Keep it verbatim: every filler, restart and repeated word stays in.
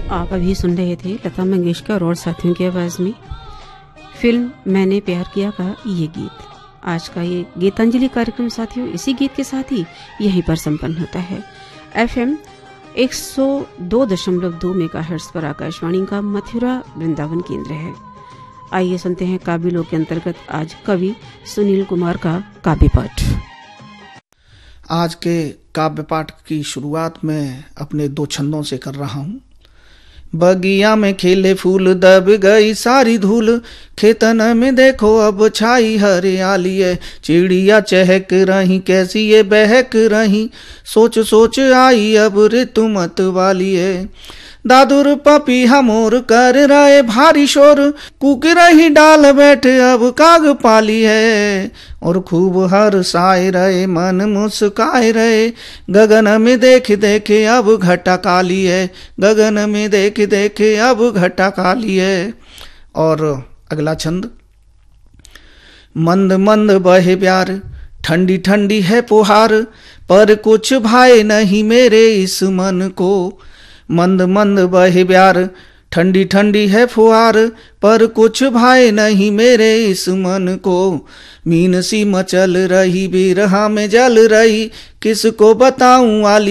आप अभी सुन रहे थे लता मंगेशकर और साथियों की आवाज में फिल्म मैंने प्यार किया का ये गीत। आज का ये गीतांजलि कार्यक्रम साथियों इसी गीत के साथ ही यहीं पर संपन्न होता है। एफएम एक सौ दो दशमलव दो मेगाहर्ट्ज पर आकाशवाणी का मथुरा वृंदावन केंद्र है। आइए सुनते हैं काबिलों के अंतर्गत आज कवि सुनील कुमार का काव्य पाठ। आज के काव्य पाठ की शुरुआत मैं अपने दो छंदों से कर रहा हूँ। बगिया में खिले फूल दब गई सारी धूल, खेतन में देखो अब छाई हरियाली है। चिड़िया चहक रही कैसी ये बहक रही, सोच सोच आई अब ऋतु मत वाली है। दादुर पपीहा मोर कर रहे भारी शोर, कुक रही डाल बैठे अब काग पाली है। और खूब हर्षाए रहे मन मुस्काए रहे, गगन में देख देखे अब घटा काली है। गगन में देख देखे अब घटा काली है। और अगला छंद। मंद मंद बहे प्यार, ठंडी ठंडी है पुहार, पर कुछ भाए नहीं मेरे इस मन को। मंद मंद बहे प्यार, ठंडी ठंडी है फुहार, पर कुछ भाए नहीं मेरे इस मन को। मीन सी मचल रही बिरहा में जल रही, किसको बताऊं वाली